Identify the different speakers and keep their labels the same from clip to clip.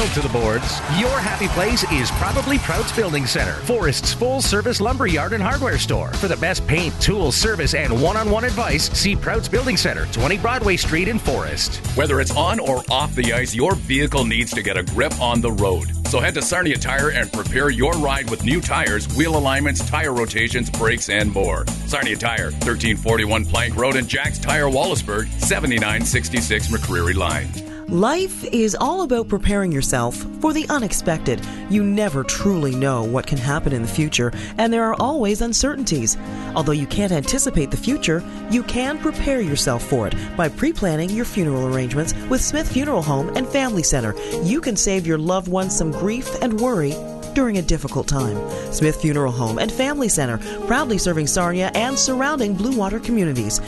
Speaker 1: nailed to the boards, your happy place is probably Prout's Building Center, Forest's full-service lumberyard and hardware store. For the best paint, tools, service, and one-on-one advice, see Prout's Building Center, 20 Broadway Street in Forest.
Speaker 2: Whether it's on or off the ice, your vehicle needs to get a grip on the road. So head to Sarnia Tire and prepare your ride with new tires, wheel alignments, tire rotations, brakes, and more. Sarnia Tire, 1341 Plank Road, and Jack's Tire, Wallaceburg, 7966 McCreary Line.
Speaker 3: Life is all about preparing yourself for the unexpected. You never truly know what can happen in the future, and there are always uncertainties. Although you can't anticipate the future, you can prepare yourself for it by pre-planning your funeral arrangements with Smith Funeral Home and Family Center. You can save your loved ones some grief and worry during a difficult time. Smith Funeral Home and Family Center, proudly serving Sarnia and surrounding Blue Water communities.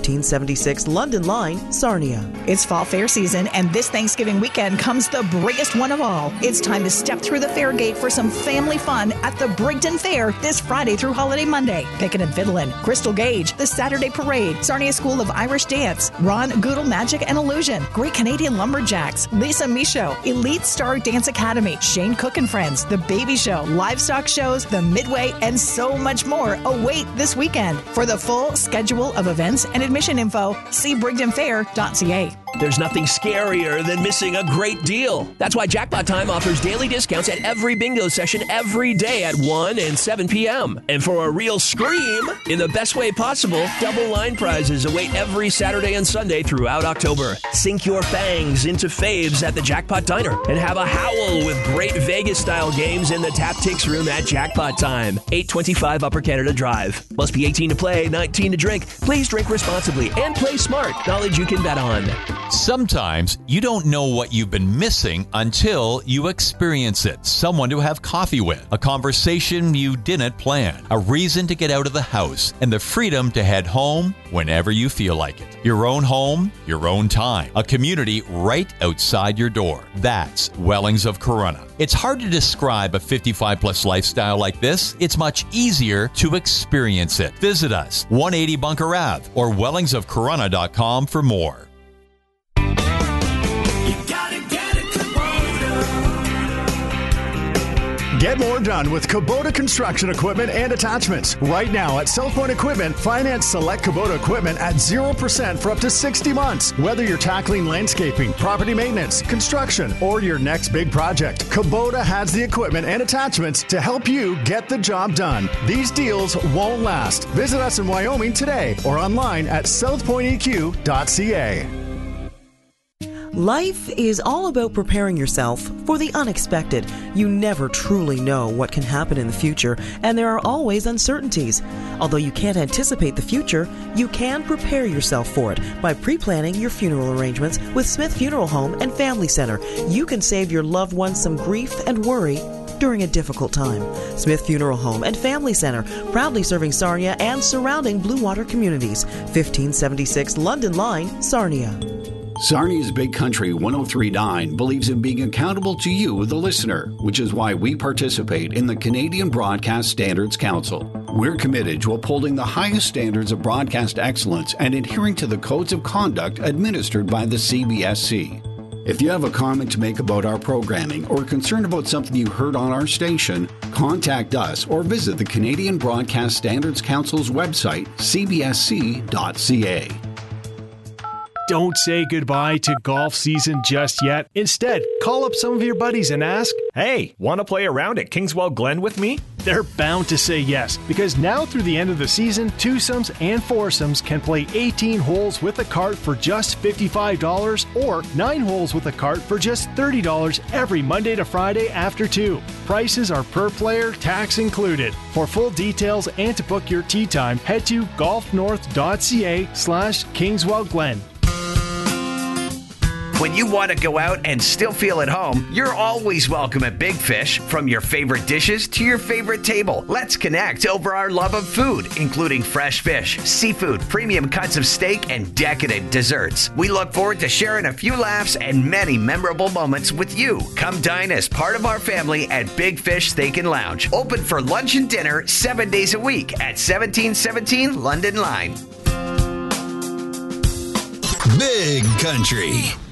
Speaker 3: 1576 London Line, Sarnia.
Speaker 4: It's fall fair season, and this Thanksgiving weekend comes the biggest one of all. It's time to step through the fair gate for some family fun at the Brigden Fair this Friday through Holiday Monday. Pickin' and Fiddlin', Crystal Gage, the Saturday Parade, Sarnia School of Irish Dance, Ron Goodle Magic and Illusion, Great Canadian Lumberjacks, Lisa Michaud, Elite Star Dance Academy, Shane Cook and Friends, The Baby Show, livestock shows, the Midway, and so much more await this weekend. For the full schedule of events and admission info, see brigdenfair.ca.
Speaker 5: There's nothing scarier than missing a great deal. That's why Jackpot Time offers daily discounts at every bingo session every day at 1 and 7 p.m. And for a real scream, in the best way possible, double line prizes await every Saturday and Sunday throughout October. Sink your fangs into faves at the Jackpot Diner and have a howl with great Vegas-style games in the Tap Tix room at Jackpot Time. 825 Upper Canada Drive. Must be 18 to play, 19 to drink. Please drink responsibly and play smart. Knowledge you can bet on.
Speaker 6: Sometimes you don't know what you've been missing until you experience it. Someone to have coffee with, a conversation you didn't plan, a reason to get out of the house, and the freedom to head home whenever you feel like it. Your own home, your own time, a community right outside your door. That's Wellings of Corunna. It's hard to describe a 55-plus lifestyle like this. It's much easier to experience it. Visit us, 180 Bunker Ave, or wellingsofcorunna.com for more.
Speaker 7: Get more done with Kubota construction equipment and attachments. Right now at South Point Equipment, finance select Kubota equipment at 0% for up to 60 months. Whether you're tackling landscaping, property maintenance, construction, or your next big project, Kubota has the equipment and attachments to help you get the job done. These deals won't last. Visit us in Wyoming today or online at southpointeq.ca.
Speaker 3: Life is all about preparing yourself for the unexpected. You never truly know what can happen in the future, and there are always uncertainties. Although you can't anticipate the future, you can prepare yourself for it by pre-planning your funeral arrangements with Smith Funeral Home and Family Center. You can save your loved ones some grief and worry during a difficult time. Smith Funeral Home and Family Center, proudly serving Sarnia and surrounding Blue Water communities. 1576 London Line, Sarnia.
Speaker 8: Sarnia's Big Country 103.9 believes in being accountable to you, the listener, which is why we participate in the Canadian Broadcast Standards Council. We're committed to upholding the highest standards of broadcast excellence and adhering to the codes of conduct administered by the CBSC. If you have a comment to make about our programming or concerned about something you heard on our station, contact us or visit the Canadian Broadcast Standards Council's website, cbsc.ca.
Speaker 9: Don't say goodbye to golf season just yet. Instead, call up some of your buddies and ask, "Hey, want to play around at Kingswell Glen with me?" They're bound to say yes, because now through the end of the season, twosomes and foursomes can play 18 holes with a cart for just $55 or 9 holes with a cart for just $30 every Monday to Friday after 2. Prices are per player, tax included. For full details and to book your tee time, head to golfnorth.ca/Kingswell Glen.
Speaker 10: When you want to go out and still feel at home, you're always welcome at Big Fish. From your favorite dishes to your favorite table, let's connect over our love of food, including fresh fish, seafood, premium cuts of steak, and decadent desserts. We look forward to sharing a few laughs and many memorable moments with you. Come dine as part of our family at Big Fish Steak and Lounge. Open for lunch and dinner 7 days a week at 1717 London Line.
Speaker 11: Big Country